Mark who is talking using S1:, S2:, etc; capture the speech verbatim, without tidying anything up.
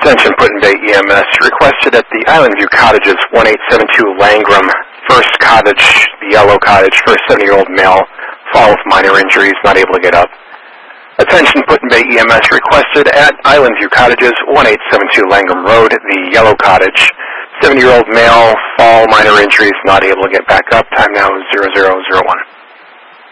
S1: Attention Put-in Bay E M S. Requested at the Island View Cottages, one eight seven two Langram. First cottage, the yellow cottage, for a seventy-year-old male. Fall with minor injuries, not able to get up. Attention Put-in Bay E M S. Requested at Island View Cottages, one eight seven two Langram Road, the yellow cottage. seventy-year-old male, fall, minor injuries, not able to get back up. Time now is zero zero zero one.